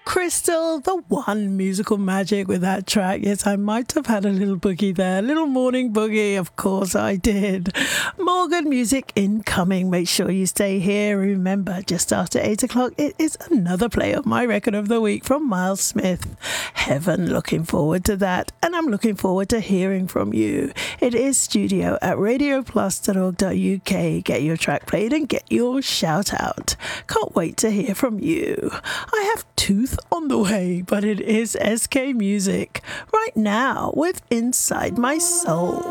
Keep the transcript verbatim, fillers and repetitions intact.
Crystal, the one musical magic with that track. Yes, I might have had a little boogie there. Little morning boogie, of course I did. More good music incoming. Make sure you stay here. Remember, just after eight o'clock, it is another play of my record of the week from Miles Smith. Heaven, looking forward to that. And I'm looking forward to hearing from you. It is studio at radio plus dot org dot U K. Get your track played and get your shout out. Can't wait to hear from you. I have Tooth on the way, but it is S K Music right now with Inside My Soul.